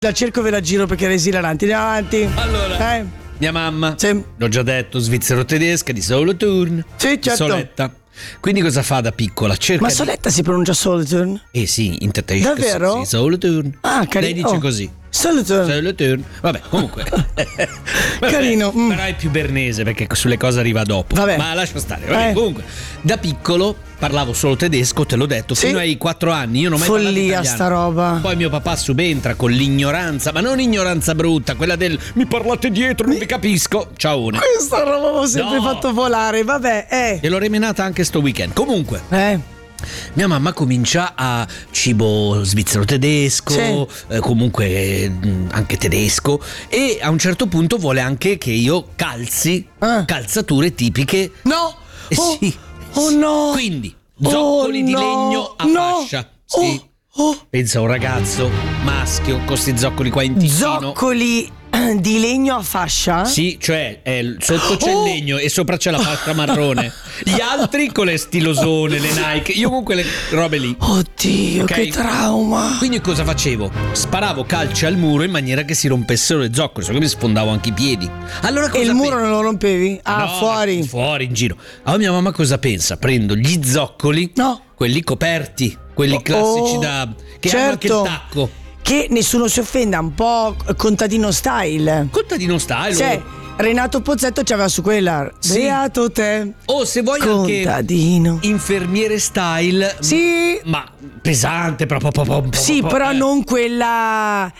La cerco, ve la giro perché era esilarante. Andiamo avanti. Allora, mia mamma, sì, l'ho già detto, svizzero-tedesca di Solothurn. Sì, certo. Soletta. Quindi cosa fa da piccola? Cerca Ma Soletta si pronuncia Solothurn? sì, in tedesco. Davvero? Sì, Solothurn. Ah, carino. Lei dice così. Solothurn. Vabbè, comunque. Carino. Però è più bernese perché sulle cose arriva dopo. Vabbè. Ma lascia stare. Vabbè, comunque, da piccolo parlavo solo tedesco, te l'ho detto, sì, fino ai 4 anni. Io non ho mai parlato italiano. Follia sta roba. Poi mio papà subentra con l'ignoranza, ma non ignoranza brutta, quella del mi parlate dietro, non vi capisco. Ciaone. Questa roba l'ho sempre fatto volare, vabbè, E l'ho remenata anche sto weekend. Comunque, mia mamma comincia a cibo svizzero-tedesco, sì, comunque anche tedesco, e a un certo punto vuole anche che io calzi calzature tipiche. No! Sì. Oh no! Quindi zoccoli di legno a fascia. Sì. Pensa a un ragazzo maschio con questi zoccoli qua in ticino. Zoccoli di legno a fascia? Sì, cioè sotto c'è il legno e sopra c'è la fascia marrone. Gli altri con le stilosone, le Nike. Io con quelle robe lì. Oddio, che trauma. Quindi cosa facevo? Sparavo calci al muro in maniera che si rompessero le zoccoli, solo che mi sfondavo anche i piedi. Allora cosa E il muro non lo rompevi? Ah, no, fuori. Fuori, in giro. Allora mia mamma cosa pensa? Prendo gli zoccoli, quelli coperti, quelli classici che hanno anche il tacco. Che nessuno si offenda, un po' contadino style. Contadino style? Cioè, Renato Pozzetto c'aveva su quella. Sì. Beato te. O se vuoi contadino. Anche infermiere style. Sì. Ma pesante proprio. Sì, però non quella.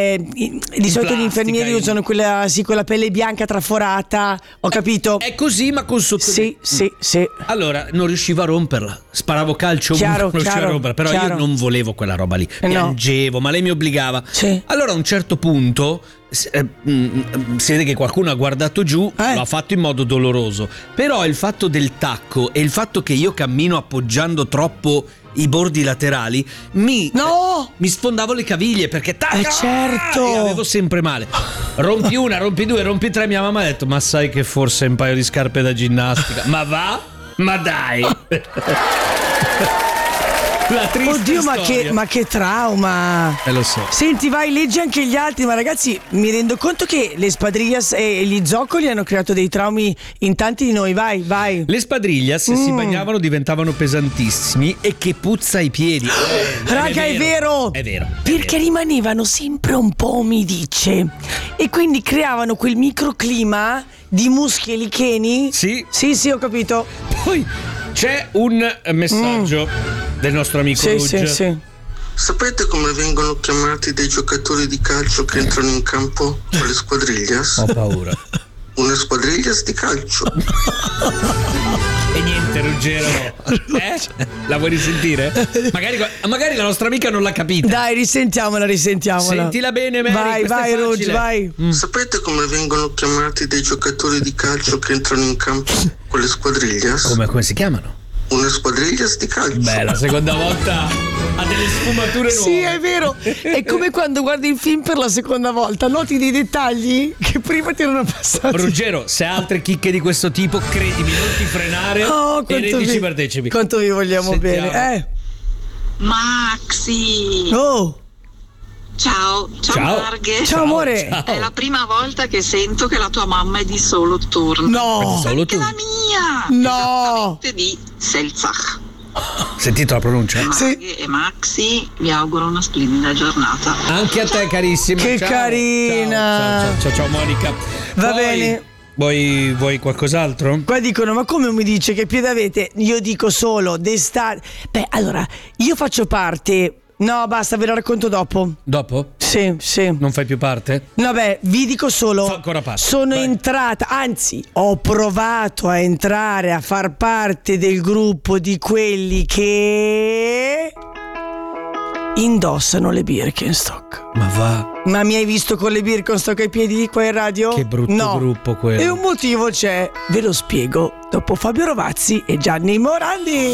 Di solito gli infermieri usano quella, sì, quella pelle bianca traforata. Ho capito. È così, ma con sotto. Sì. Allora, non riuscivo a romperla. Sparavo calcio, non riuscivo a romperla. Però io non volevo quella roba lì. Piangevo, ma lei mi obbligava. Sì. Allora, a un certo punto si vede che qualcuno ha guardato giù, lo ha fatto in modo doloroso. Però il fatto del tacco e il fatto che io cammino appoggiando troppo i bordi laterali mi sfondavo le caviglie perché certo, e avevo sempre male. Rompi una, rompi due, rompi tre. Mia mamma ha detto: ma sai che forse un paio di scarpe da ginnastica? Ma va? Ma dai. La triste Oddio, storia. ma che trauma. Lo so. Senti, vai, leggi anche gli altri. Ma ragazzi, mi rendo conto che le spadrillas e gli zoccoli hanno creato dei traumi in tanti di noi. Vai. Le spadrillas, se si bagnavano, diventavano pesantissimi e che puzza ai piedi. Raga, è vero. Perché rimanevano sempre un po' umidicce e quindi creavano quel microclima di muschi e licheni. Sì, ho capito. Poi c'è un messaggio del nostro amico Ruggio. Sì. Sapete come vengono chiamati dei giocatori di calcio che entrano in campo con le squadriglias? Ho paura. Una squadriglias di calcio. E niente, Ruggero. La vuoi risentire? Magari la nostra amica non l'ha capita. Dai, risentiamola. Sentila bene, Mary. Vai, Ruggio, vai. Sapete come vengono chiamati dei giocatori di calcio che entrano in campo con le squadriglias? Come si chiamano? Una squadriglias di calcio. Beh, la seconda volta ha delle sfumature nuove. Sì, è vero. È come quando guardi il film per la seconda volta, noti dei dettagli che prima ti erano passati. Ruggero, se hai altre chicche di questo tipo, credimi, non ti frenare e rendici partecipi. Quanto vi vogliamo Sentiamo. bene. Maxi. Ciao Marghe. Ciao amore. Ciao. È la prima volta che sento che la tua mamma è di Solothurn. No. Anche la mia. No. Esattamente di Selzach. Sentito la pronuncia? Marghe e Maxi, vi auguro una splendida giornata. Anche a te, carissima. Che ciao. carina. Ciao Monica. Va bene. Vuoi qualcos'altro? Qua dicono: ma come mi dice che piede avete? Io dico solo d'estate. Beh, allora, io faccio parte. No, basta, ve lo racconto dopo. Dopo? Sì. Non fai più parte? No, beh, vi dico solo. Fa ancora parte. Sono entrata, anzi, ho provato a entrare a far parte del gruppo di quelli che indossano le Birkenstock. Ma va. Ma mi hai visto con le Birkenstock ai piedi qua in radio? Che brutto gruppo quello. E un motivo c'è, ve lo spiego dopo Fabio Rovazzi e Gianni Morandi.